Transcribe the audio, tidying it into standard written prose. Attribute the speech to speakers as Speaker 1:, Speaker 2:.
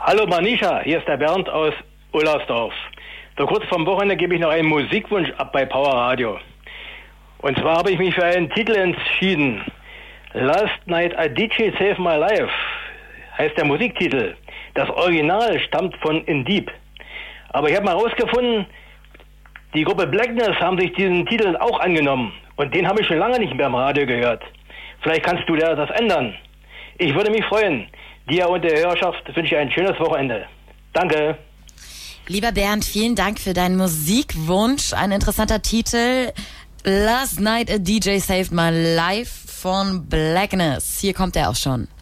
Speaker 1: Hallo Manisha, hier ist der Bernd aus Ullersdorf. So kurz vorm Wochenende gebe ich noch einen Musikwunsch ab bei Power Radio. Und zwar habe ich mich für einen Titel entschieden. Last Night a DJ Saved My Life heißt der Musiktitel. Das Original stammt von In Deep. Aber ich habe mal rausgefunden, die Gruppe Blackness haben sich diesen Titel auch angenommen. Und den habe ich schon lange nicht mehr im Radio gehört. Vielleicht kannst du da das ändern. Ich würde mich freuen. Dir und der Hörerschaft wünsche ich ein schönes Wochenende. Danke.
Speaker 2: Lieber Bernd, vielen Dank für deinen Musikwunsch. Ein interessanter Titel. Last Night a DJ Saved My Life von Blackness. Hier kommt er auch schon.